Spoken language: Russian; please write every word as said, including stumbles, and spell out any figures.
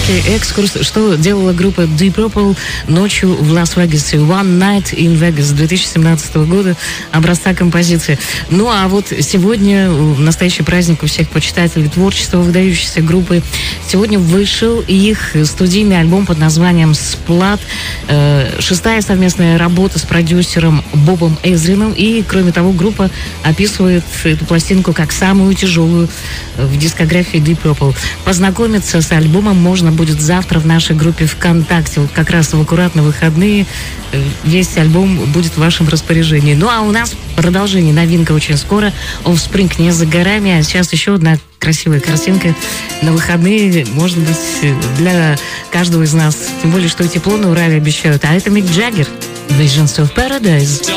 Короткий экскурс, что делала группа Deep Purple ночью в Лас-Вегасе. One Night in Vegas две тысячи семнадцатого года, образца композиции. Ну, а вот сегодня, настоящий праздник у всех почитателей творчества выдающейся группы, сегодня вышел их студийный альбом под названием «Splat». Шестая совместная работа с продюсером Бобом Эзрином. И, кроме того, группа описывает эту пластинку как самую тяжелую в дискографии Deep Purple. Познакомиться с альбомом можно будет завтра в нашей группе ВКонтакте. Вот как раз в аккуратно выходные весь альбом будет в вашем распоряжении. Ну, а у нас продолжение, новинка очень скоро. Offspring не за горами, а сейчас еще одна красивая картинка на выходные, может быть, для каждого из нас. Тем более, что тепло на Урале обещают. А это Мик Джаггер, Visions of Paradise.